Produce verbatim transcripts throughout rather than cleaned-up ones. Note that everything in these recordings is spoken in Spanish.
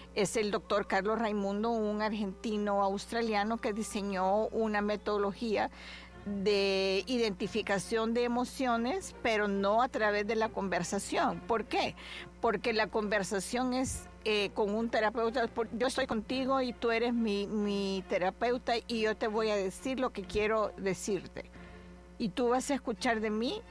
Es el doctor Carlos Raimundo, un argentino australiano que diseñó una metodología de identificación de emociones, pero no a través de la conversación. ¿Por qué? Porque la conversación es eh, con un terapeuta. Yo estoy contigo y tú eres mi, mi terapeuta y yo te voy a decir lo que quiero decirte. Y tú vas a escuchar de mí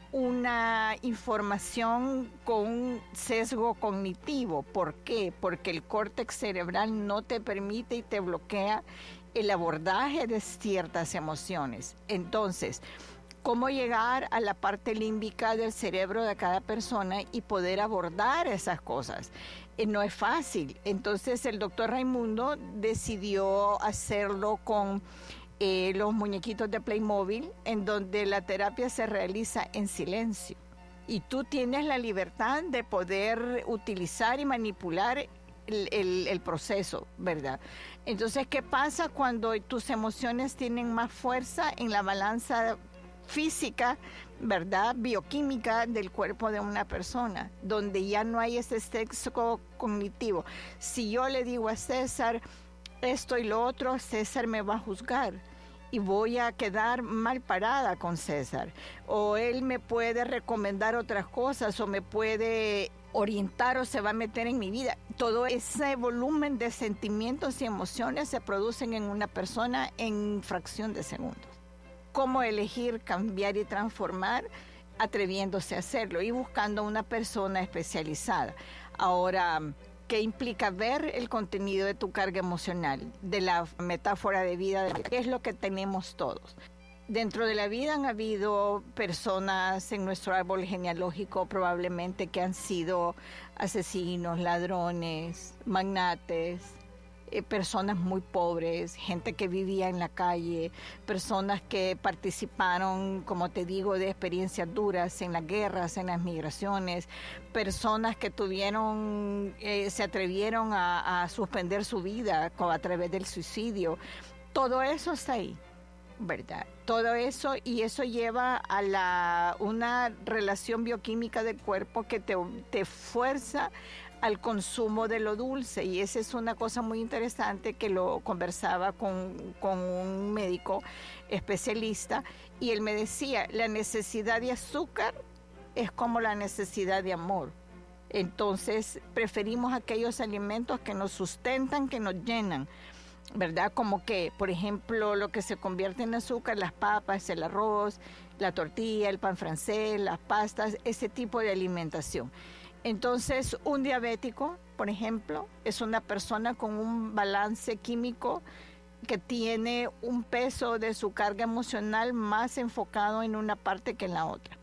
una información con un sesgo cognitivo. ¿Por qué? Porque el córtex cerebral no te permite y te bloquea el abordaje de ciertas emociones. Entonces, ¿cómo llegar a la parte límbica del cerebro de cada persona y poder abordar esas cosas? Eh, no es fácil. Entonces, el doctor Raimundo decidió hacerlo con eh, los muñequitos de Playmobil, en donde la terapia se realiza en silencio. Y tú tienes la libertad de poder utilizar y manipular El, el, el proceso, ¿verdad? Entonces, ¿qué pasa cuando tus emociones tienen más fuerza en la balanza física, ¿verdad? Bioquímica del cuerpo de una persona, donde ya no hay ese sesgo cognitivo? Si yo le digo a César esto y lo otro, César me va a juzgar y voy a quedar mal parada con César, o él me puede recomendar otras cosas, o me puede orientar o se va a meter en mi vida. Todo ese volumen de sentimientos y emociones se producen en una persona en fracción de segundos. ¿Cómo elegir, cambiar y transformar? Atreviéndose a hacerlo y buscando una persona especializada. Ahora, ¿qué implica ver el contenido de tu carga emocional, de la metáfora de vida? ¿Qué es lo que tenemos todos? Dentro de la vida han habido personas en nuestro árbol genealógico probablemente que han sido asesinos, ladrones, magnates, eh, personas muy pobres, gente que vivía en la calle, personas que participaron, como te digo, de experiencias duras en las guerras, en las migraciones, personas que tuvieron, eh, se atrevieron a, a suspender su vida a través del suicidio. Todo eso está ahí, ¿verdad? Todo eso, y eso lleva a la, una relación bioquímica del cuerpo que te, te fuerza al consumo de lo dulce, y esa es una cosa muy interesante que lo conversaba con, con un médico especialista, y él me decía, la necesidad de azúcar es como la necesidad de amor. Entonces preferimos aquellos alimentos que nos sustentan, que nos llenan, ¿verdad? Como que, por ejemplo, lo que se convierte en azúcar, las papas, el arroz, la tortilla, el pan francés, las pastas, ese tipo de alimentación. Entonces, un diabético, por ejemplo, es una persona con un balance químico que tiene un peso de su carga emocional más enfocado en una parte que en la otra.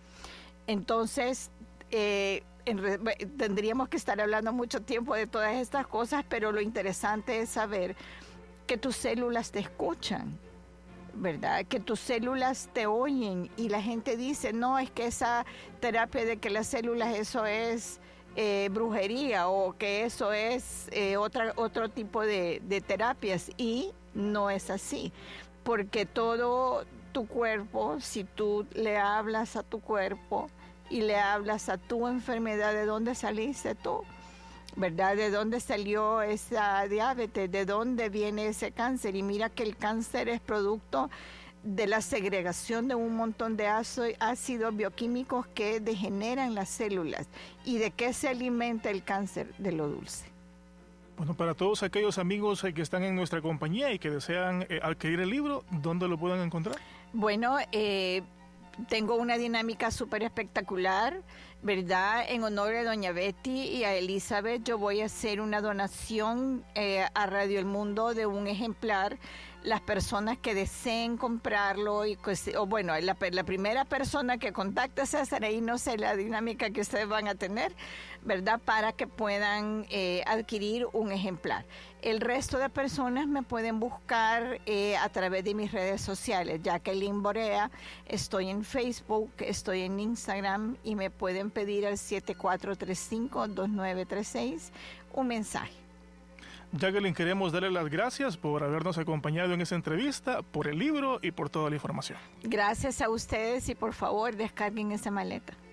Entonces, eh, en, tendríamos que estar hablando mucho tiempo de todas estas cosas, pero lo interesante es saber que tus células te escuchan, ¿verdad? Que tus células te oyen, y la gente dice, no, es que esa terapia de que las células, eso es eh, brujería, o que eso es eh, otra, otro tipo de, de terapias, y no es así, porque todo tu cuerpo, si tú le hablas a tu cuerpo y le hablas a tu enfermedad, ¿de dónde saliste tú? ¿Verdad? ¿De dónde salió esa diabetes? ¿De dónde viene ese cáncer? Y mira que el cáncer es producto de la segregación de un montón de ácidos bioquímicos que degeneran las células. ¿Y de qué se alimenta el cáncer? De lo dulce. Bueno, para todos aquellos amigos que están en nuestra compañía y que desean eh, adquirir el libro, ¿dónde lo pueden encontrar? Bueno, eh, tengo una dinámica súper espectacular, ¿verdad? En honor a doña Betty y a Elizabeth, yo voy a hacer una donación eh, a Radio El Mundo de un ejemplar. Las personas que deseen comprarlo, y o bueno, la, la primera persona que contacte a César, ahí no sé la dinámica que ustedes van a tener, ¿verdad? Para que puedan eh, adquirir un ejemplar. El resto de personas me pueden buscar eh, a través de mis redes sociales. Jacqueline Borea, estoy en Facebook, estoy en Instagram, y me pueden pedir al siete cuatro tres cinco, dos nueve tres seis un mensaje. Jacqueline, queremos darle las gracias por habernos acompañado en esta entrevista, por el libro y por toda la información. Gracias a ustedes, y por favor descarguen esa maleta.